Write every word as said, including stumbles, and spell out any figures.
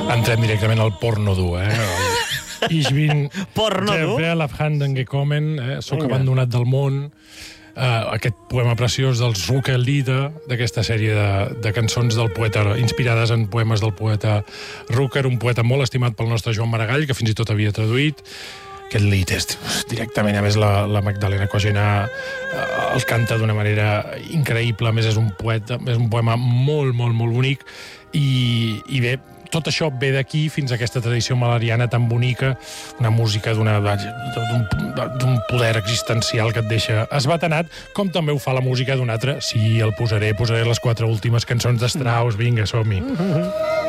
Entrem directament al porno dur, eh? Ich bin Porno dur? der Abhanden gekommen, eh? Soc Vinga. abandonat del món. Uh, aquest poema preciós dels Rucker-Lieder, d'aquesta sèrie de, de cançons del poeta, inspirades en poemes del poeta Rucker, un poeta molt estimat pel nostre Joan Maragall, que fins i tot havia traduït. Aquest lied és directament, a més la, la Magdalena Cogena uh, el canta d'una manera increïble, a més és un poeta, és un poema molt, molt, molt bonic, i, i bé, tot això ve d'aquí fins a aquesta tradició malariana tan bonica, una música d'una d'un poder existencial que et deixa esbatanat, com també ho fa la música d'un altre. Sí, el posaré, posaré les quatre últimes cançons de Strauss, vinga, som-hi.